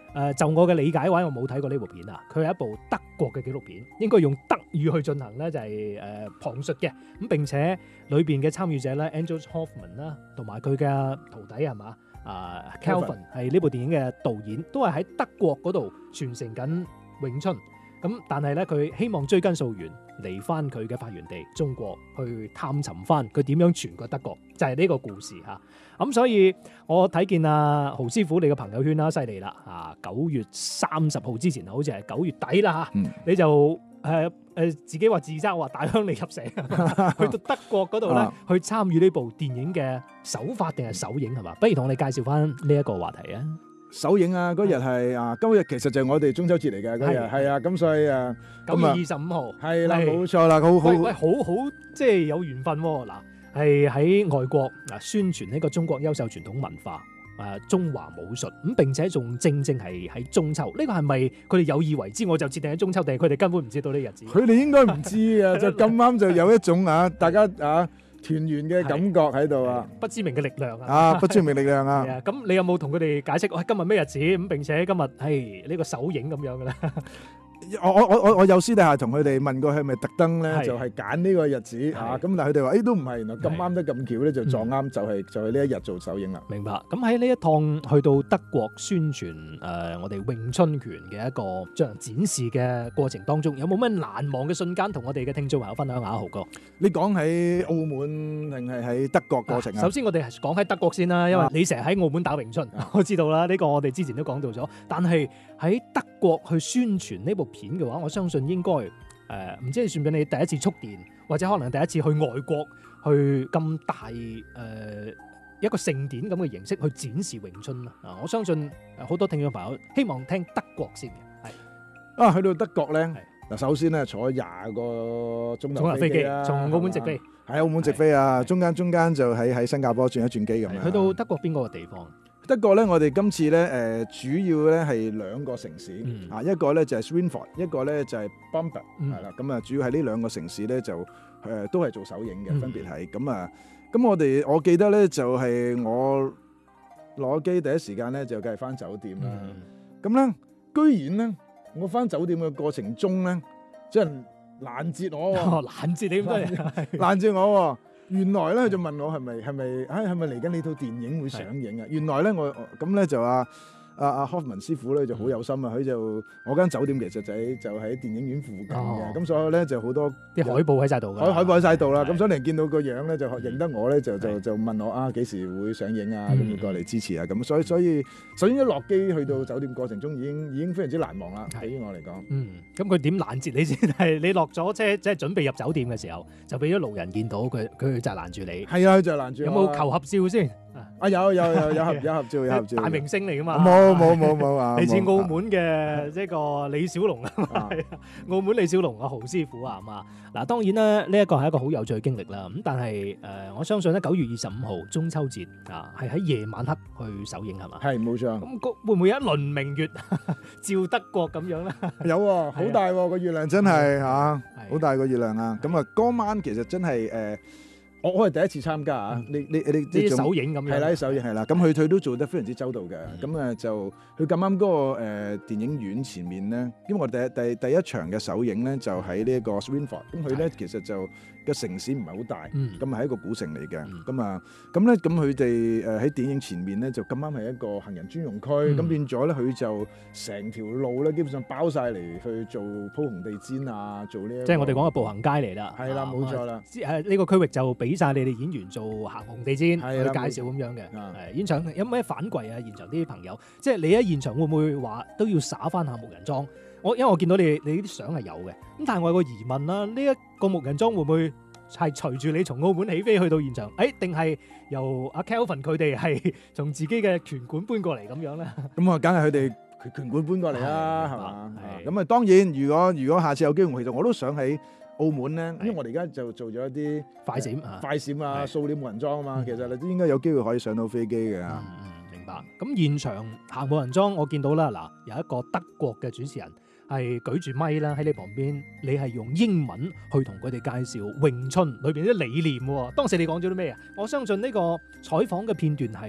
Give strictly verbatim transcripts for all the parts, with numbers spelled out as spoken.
呃、就我嘅理解話，我冇睇過呢部片啊。佢係一部德國嘅紀錄片，應該用德語去進行咧，就係、是、誒、呃、旁述嘅。咁並且裏邊嘅參與者咧 Angel Hoffman 啦，同埋佢嘅徒弟係嘛啊 Kelvin 係呢部電影嘅導演，都係喺德國嗰度傳承緊詠春。咁但係咧，佢希望追根溯源，嚟翻佢嘅發源地中國，去探尋翻佢點樣傳過德國，就係、是、呢個故事嚇。咁、啊、所以我睇見阿豪師傅你嘅朋友圈啦，犀利啦啊！九月三十號之前，好似係九月底啦嚇，嗯、你就誒誒、呃呃、自己話自嘲話大鄉里入城，去到德國嗰度咧，去參與呢部電影嘅首發定係首映係嘛？不如同我哋介紹翻呢一個話題啊！ 首映啊！嗰日係啊，今日其實就係我哋中秋節嚟嘅嗰日，係啊，咁所以啊， 九月二十五號係啦，冇錯啦，好好喂，好好即係有緣分喎！嗱，係喺外國嗱宣傳呢個中國優秀傳統文化誒中華武術咁，並且仲正正係喺中秋，呢個係咪佢哋有意為之？我就設定喺中秋，定係佢哋根本唔知道呢日子？ 佢哋應該唔知啊，就咁啱就有一種啊，大家啊〜團圓嘅感覺喺度啊！ 不知名嘅力量啊！ 啊，不知名力量啊！ 咁你有冇同佢哋解釋？喂，今日咩日子？咁並且今日係呢個首映咁樣嘅咧？ 我我我我我有私底下同佢哋問過，係咪特登咧就係揀呢個日子啊？咁但係佢哋話，誒都唔係，原來咁啱得咁巧咧，就撞啱就係就係呢一日做首映啦。 明白。咁喺呢一趟去到德國宣傳誒我哋詠春拳嘅一個進行展示嘅過程當中，有冇咩難忘嘅瞬間同我哋嘅聽眾朋友分享下？豪哥， 你講喺澳門定係喺德國過程啊？ 首先我哋係講喺德國先啦，因為你成日喺澳門打詠春，我知道啦。呢個我哋之前都講到咗，但係喺德國去宣傳呢部片嘅話，我相信應該誒唔知你算唔算你第一次觸電，或者可能第一次去外國去咁大誒、呃、一個盛典咁嘅形式去展示詠春啦。啊，我相信好多聽眾朋友希望聽德國先嘅。係啊，去到德國咧，嗱首先咧坐廿個鐘頭飛機啦， 從澳門直飛， 喺澳門直飛啊，中間中間就喺喺新加坡轉一轉機咁樣。 去到德國邊個地方？ 德國咧，我哋今次咧誒、呃、主要咧係兩個城市、嗯、啊，一個咧就係 Schweinfurt， 一個咧就係 Bamberg， 係啦，咁啊主要係呢兩個城市咧就誒、呃、都係做首映嘅，嗯、分別係咁啊。咁我哋我記得咧就係、是、我攞機第一時間咧就梗係翻酒店啦。咁咧、嗯、居然咧我翻酒店嘅過程中咧，即係攔截我喎、哦， 攔截你咁多嘢， 攔截我喎、哦。原來咧佢就問我係咪係咪唉係咪嚟緊呢套電影會上映啊？原來咧我咁咧就話阿阿 Hoffman 師傅咧就好有心啊！佢、嗯、就我間酒店其實就喺就喺電影院附近嘅，咁、哦、所以咧就好多啲海報喺晒度， 海海報喺晒度啦。咁所以你見到個樣咧就認得我咧，就就就問我啊幾時會上映啊？咁要過嚟支持啊！咁所以所以首先一落機去到酒店過程中已經已經非常之難忘啦，對於我嚟講。 嗯，咁佢點攔截你先？係你落咗車即係準備入酒店嘅時候，就俾咗路人見到佢，佢就攔住你。 係啊，佢就攔住。 有冇求合照先？ 啊有有有有合有合照有合照， 大明星嚟噶嘛？ 冇冇冇冇啊！ 嚟自澳門嘅即係個李小龍啊嘛，澳門李小龍啊豪師傅啊嘛。嗱，當然啦，呢一個係一個好有趣嘅經歷啦。咁但係誒，我相信咧九月二十五號中秋節啊，係喺夜晚黑去首映係嘛？係冇錯。咁會唔會有一輪明月照德國咁樣咧？ 有喎，好大喎個月亮真係嚇，好大個月亮啊！咁啊嗰晚其實真係誒。我我係第一次參加啊！你你你啲首映咁樣係啦，啲首映係啦。咁佢佢都做得非常之周到嘅。咁啊就佢咁啱嗰個誒電影院前面咧，因為我哋第第第一場嘅首映咧就喺呢一個 Schweinfurt。咁佢咧其實就個城市唔係好大，咁係一個古城嚟嘅。咁啊咁咧咁佢哋誒喺電影前面咧就咁啱係一個行人專用區。咁變咗咧佢就成條路咧基本上包晒嚟去做鋪紅地毯啊，做呢一即係我哋講嘅步行街嚟啦。 係啦，冇錯啦。 誒呢個區域就俾晒你哋演員做行紅地毯去介紹咁樣嘅。係現場有咩反饋啊？現場啲朋友，即係你喺現場會唔會話都要灑翻下木人樁？我因為我見到你你啲相係有嘅，咁但係我有個疑問啦，呢一個木人樁會唔會係隨住你從澳門起飛去到現場？誒，定係由阿 Kelvin 佢哋係從自己嘅拳館搬過嚟咁樣咧？咁啊， 梗係佢哋拳館搬過嚟啦，係嘛？咁啊，當然如果如果下次有機會，其實我都想喺澳門咧，因為我哋而家就做咗一啲快閃、 快閃啊、掃料無人裝啊嘛，其實你都應該有機會可以上到飛機嘅。 嗯嗯，明白。咁現場行無人裝，我見到啦，嗱有一個德國嘅主持人係舉住咪啦喺你旁邊，你係用英文去同佢哋介紹詠春裏邊啲理念喎。當時你講咗啲咩啊？我相信呢個採訪嘅片段係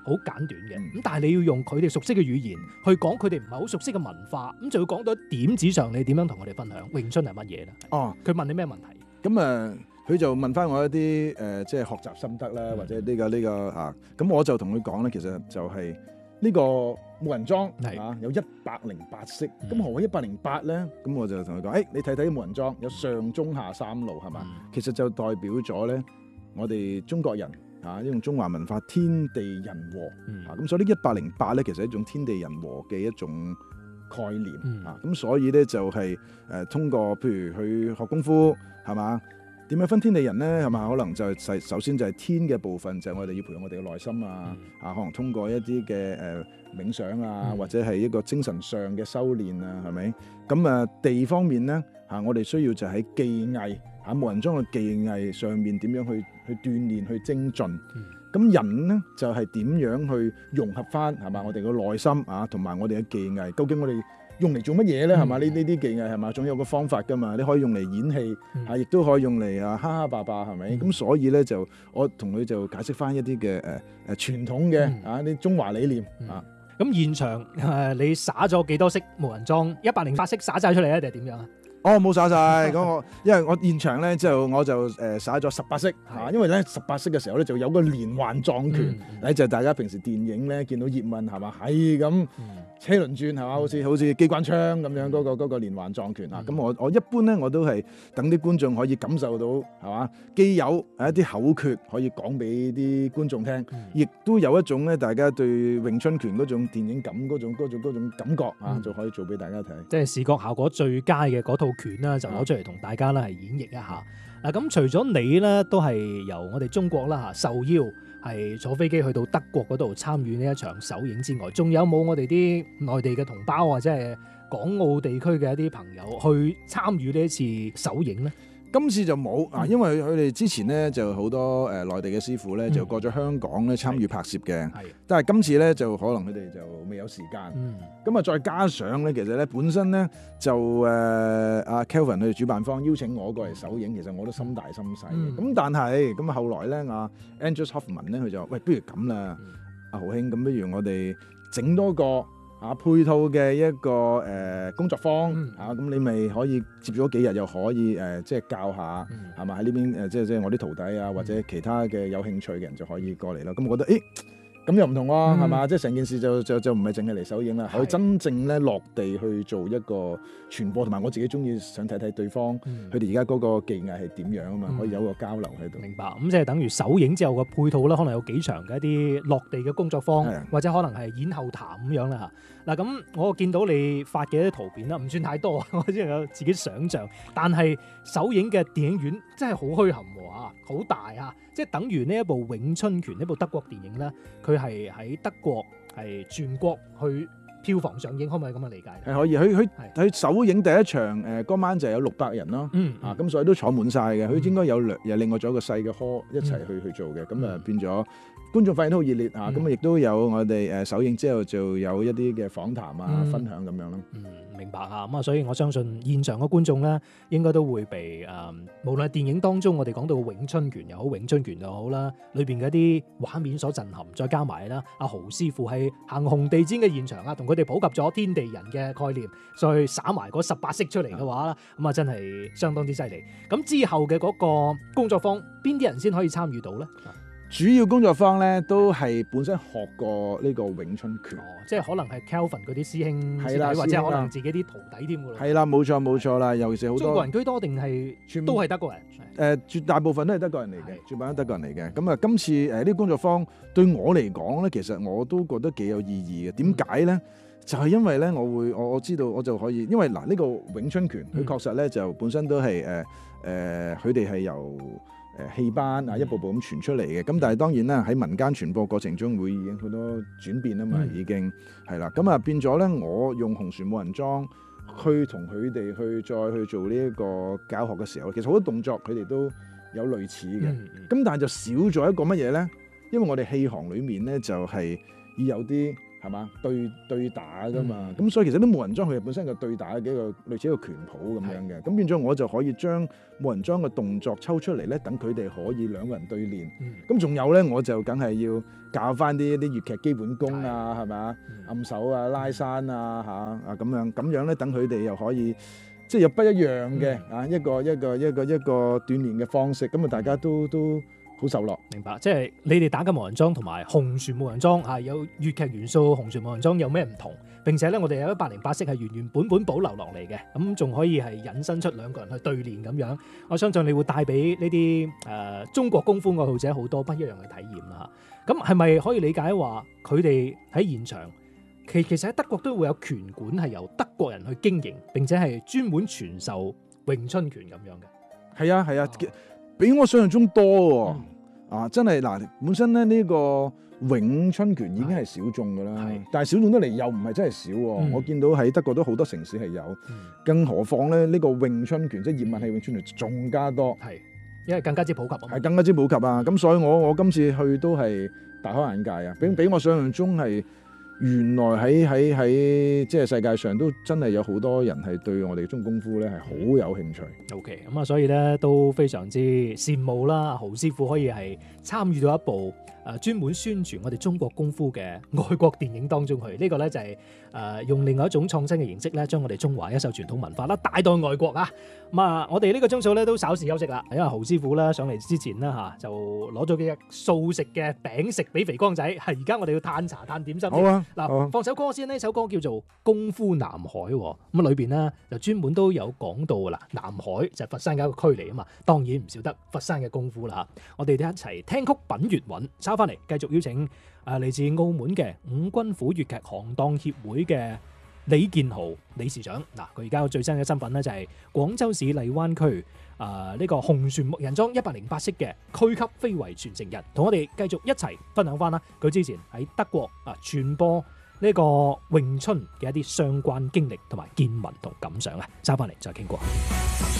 好簡短嘅。咁、 嗯但係你要用佢哋熟悉嘅語言去講佢哋唔係好熟悉嘅文化，咁就要講到點子上你點樣同我哋分享詠春係乜嘢咧？ 哦， 佢問你咩問題？ 咁啊，佢就問翻我一啲誒、呃，即係學習心得啦， 嗯或者呢、呢個呢、呢個啊，咁我就同佢講咧，其實就係呢個木人樁係啊，有一百零八式。咁、 嗯何謂一百零八咧？咁我就同佢講，誒、欸，你睇睇木人樁有上中下三路係嘛？ 嗯其實就代表咗咧，我哋中國人啊，呢種中華文化天地人和。 嗯啊，咁所以呢一百零八咧，其實係一種天地人和嘅一種概念、 嗯啊，咁所以咧就係、是、誒、呃、通過譬如去學功夫係嘛，點樣分天地人咧係嘛？可能就係首先就係天嘅部分，就係、是、我哋要培養我哋嘅內心啊， 嗯啊可能通過一啲嘅誒冥想啊， 嗯或者係一個精神上嘅修練啊，係咪？咁啊地方面咧嚇、啊，我哋需要就喺技藝嚇木人樁嘅技藝上面點樣去去鍛鍊去精進。 嗯咁人咧就係、是、點樣去融合翻係嘛？我哋嘅內心啊，同埋我哋嘅技藝，究竟我哋用嚟做乜嘢咧？係嘛？呢呢啲技藝係嘛？總有個方法㗎嘛？你可以用嚟演戲， 嗯啊，亦都可以用嚟啊哈哈霸霸係咪？咁、 嗯所以咧就我同佢就解釋翻一啲嘅誒誒傳統嘅、 嗯啊啲中華理念、 嗯啊。 咁現場誒、呃、你耍咗幾多式木人樁？一百零八式耍晒出嚟咧，定係點樣啊？ 哦，冇耍晒，咁我因為我現場咧就我就誒耍咗十八式嚇，因為咧十八式嘅時候咧就有個連環撞拳， 嗯咧、就大家平時電影咧見到葉問係嘛係咁嗯車輪轉係嘛，好似好似機關槍咁樣嗰、個嗰、個連環撞拳啊，咁、 嗯我我一般咧我都係等啲觀眾可以感受到係嘛，既有一啲口訣可以講俾啲觀眾聽， 嗯亦都有一種咧大家對詠春拳嗰種電影感嗰種嗰種嗰種感覺啊， 嗯就可以做俾大家睇。 即係視覺效果最佳嘅嗰套拳啦，就攞出嚟同大家咧係演繹一下。嗱，咁除咗你咧，都係由我哋中國啦嚇受邀係坐飛機去到德國嗰度參與呢一場首映之外，仲有冇我哋啲內地嘅同胞或者係港澳地區嘅一啲朋友去參與呢一次首映咧？ 今次就冇啊， 嗯因為佢哋之前咧就好多誒內地嘅師傅咧就過咗香港咧參與拍攝嘅， 係， 但係今次咧就可能佢哋就未有時間。 嗯咁啊，再加上咧，其實咧本身咧就誒阿 Kelvin 佢哋主辦方邀請我過嚟首映，其實我都心大心細嘅。咁、 嗯但係咁啊，後來咧阿 Andreas Hoffman 咧佢就話：喂，不如咁啦， 嗯阿豪兄，咁不如我哋整多個啊配套嘅一個誒、呃、工作坊、 嗯啊，咁你咪可以接咗幾日，又可以誒、呃、即係教下。 嗯係嘛？喺呢邊誒，即係即係我啲徒弟啊，或者其他嘅有興趣嘅人就可以過嚟啦。咁我覺得，誒咁又唔同喎， 嗯係嘛？即係成件事就就就唔係淨係嚟首映啦， 係可以真正咧落地去做一個傳播，同埋我自己中意想睇睇對方嗯佢哋而家嗰個技藝係點樣啊嘛， 嗯可以有個交流喺度。 明白，咁即係等於首映之後嘅配套啦，可能有幾場嘅一啲落地嘅工作坊係啊， 或者可能係演後談咁樣啦嚇。嗱咁，我見到你發嘅啲圖片啦，唔算太多，我只能夠自己想像。但係首映嘅電影院真係好虛冚喎啊，好大啊！即係等於呢一部《詠春拳》呢部德國電影咧，佢係喺德國係全國去票房上映，可唔可以咁樣理解？ 係可以，佢佢係佢首映第一場誒嗰晚就有六百人咯。 嗯啊，咁所以都坐滿晒嘅。佢嗯應該有兩，又另外仲有個細嘅 hall 一齊去、 嗯去做嘅。咁啊嗯變咗觀眾反應都好熱烈啊！咁啊嗯亦都有我哋誒首映之後就有一啲嘅訪談啊、 嗯分享咁樣咯。 嗯，明白嚇，咁啊，所以我相信現場嘅觀眾咧，應該都會被誒、嗯，無論係電影當中我哋講到嘅詠春拳又好，詠春拳又好啦，裏邊嘅一啲畫面所震撼，再加埋啦，阿豪師傅係行紅地毯嘅現場啊，同佢哋普及咗天地人嘅概念，再撒埋嗰十八式出嚟嘅話啦，咁啊真係相當之犀利。咁之後嘅嗰個工作坊，邊啲人先可以參與到咧？ 主要工作坊咧都係本身學過呢個詠春拳。 哦，即係可能係 Kelvin 嗰啲師兄師係啦弟，或者師兄啊可能自己啲徒弟添㗎咯。 係啦，冇錯冇錯啦，尤其是好多中國人居多定係全都係德國人？ 誒、呃、絕大部分都係德國人嚟嘅， 係絕大部分都係德國人嚟嘅。咁啊，今次誒呢個工作坊對我嚟講咧，其實我都覺得幾有意義嘅。點解咧？就係因為咧，我會我我知道我就可以，因為嗱呢、這個詠春拳，佢嗯確實咧就本身都係誒誒，佢哋係由誒戲班啊一步步咁傳出嚟嘅。咁但係當然啦，喺民間傳播過程中會已經好多轉變啊嘛， 嗯已經係啦。咁啊變咗咧，我用紅船木人樁去同佢哋去再去做呢一個教學嘅時候，其實好多動作佢哋都有類似嘅。 嗯嗯咁但係就少咗一個乜嘢咧？因為我哋戲行裡面咧就係、要有啲係係嘛對對打噶嘛，咁、 嗯、 所以其實啲木人樁佢本身嘅對打嘅一個類似一個拳譜咁樣嘅，咁變咗我就可以將木人樁嘅動作抽出嚟咧，等佢哋可以兩個人對練。咁仲、嗯、有咧，我就梗係要教翻啲啲粵劇基本功啊，係咪啊？暗手啊、拉山啊嚇啊咁樣咁樣咧，等佢哋又可以即係有不一樣嘅、嗯、啊一個一個一個一個鍛鍊嘅方式，咁啊大家都都好受落。 明白，即係你哋打緊木人樁同埋紅船木人樁啊，有粵劇元素，紅船木人樁有咩唔同？並且咧，我哋有一百零八式係原原本本保留落嚟嘅，咁仲可以係引申出兩個人去對練咁樣。我相信你會帶俾呢啲誒中國功夫愛好者好多不一樣嘅體驗啦。咁係咪可以理解話佢哋喺現場其其實喺德國都會有拳館係由德國人去經營，並且係專門傳授詠春拳咁樣嘅？係啊係啊，比我想象中多喎、 嗯。 啊，真係嗱，本身咧呢個詠春拳已經係小眾㗎啦，但係小眾得嚟又唔係真係少喎。嗯、我見到喺德國都好多城市係有，嗯、更何況咧呢、呢個詠春拳即係葉問係詠春拳仲加多， 係因為更加之普及啊， 係更加之普及啊。咁所以我我今次去都係大開眼界啊！比比我想象中係。原來喺喺喺即係世界上都真係有好多人係對我哋中國功夫咧係好有興趣。 OK，咁啊，所以咧都非常之羨慕啦，豪師傅可以係參與到一部誒專門宣傳我哋中國功夫嘅外國電影當中去。呢個咧就係誒用另外一種創新嘅形式咧，將我哋中華一手傳統文化啦帶到外國啊。咁啊，我哋呢個鐘數咧都稍事休息啦，因為豪師傅咧上嚟之前啦嚇就攞咗幾隻素食嘅餅食俾肥光仔，係而家我哋要嘆茶嘆點心。 好啊。 嗱， 哦、 放首歌先，呢首歌叫做《功夫南海》喎，咁裏邊咧就專門都有講到噶啦，南海就係佛山嘅一個區嚟啊嘛，當然唔少得佛山嘅功夫啦。我哋哋一齊聽曲品粵韻，抄翻嚟繼續邀請誒嚟自澳門嘅五軍府粵劇行當協會嘅李建豪理事長。嗱，佢而家最新嘅身份咧就係廣州市荔灣區啊呢個紅船木人樁一百零八式嘅區級非遺傳承人，同我哋繼續一齊分享翻啦。佢之前喺德國啊傳播呢個詠春嘅一啲相關經歷同埋見聞同感想啊，揸翻嚟再傾過。